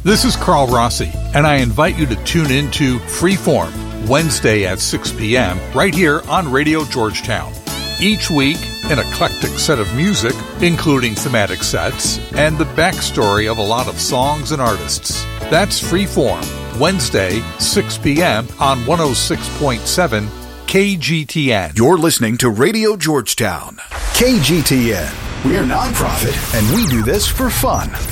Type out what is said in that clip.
This is Carl Rossi, and I invite you to tune in to Freeform, Wednesday at 6 p.m., right here on Radio Georgetown. Each week, an eclectic set of music, including thematic sets, and the backstory of a lot of songs and artists. That's Freeform, Wednesday, 6 p.m. on 106.7 KGTN. You're listening to Radio Georgetown. KGTN. We're nonprofit, and we do this for fun.